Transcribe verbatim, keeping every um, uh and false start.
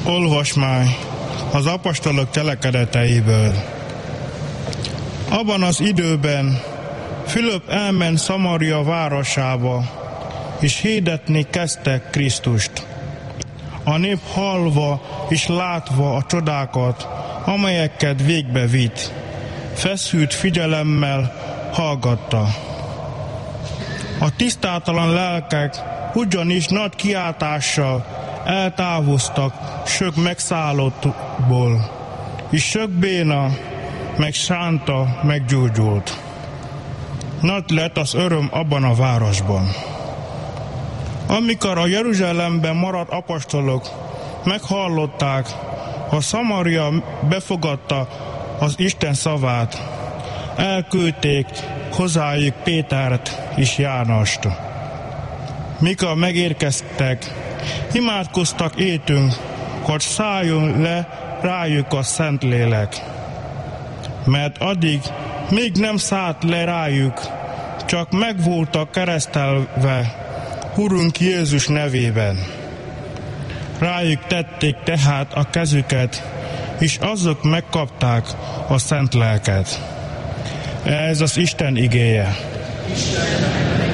Olvasmány az apostolok cselekedeteiből. Abban az időben Fülöp elment Szamaria városába, és hirdetni kezdte Krisztust. A nép hallva és látva a csodákat, amelyeket végbe vitt, feszült figyelemmel hallgatta. A tisztátalan lelkek ugyanis nagy kiáltással eltávoztak sok megszállottból, és sok béna, meg sánta meggyógyult. Nagy lett az öröm abban a városban. Amikor a Jeruzsálemben maradt apostolok meghallották, a Szamaria befogadta az Isten szavát, elküldték hozzájuk Pétert és Jánost. Mikor megérkeztek, imádkoztak étünk, hogy szálljon le rájuk a Szentlélek. Mert addig még nem szállt le rájuk, csak meg voltak keresztelve Urunk Jézus nevében. Rájuk tették tehát a kezüket, és azok megkapták a Szent Lelket. Ez az Isten igéje. Isten.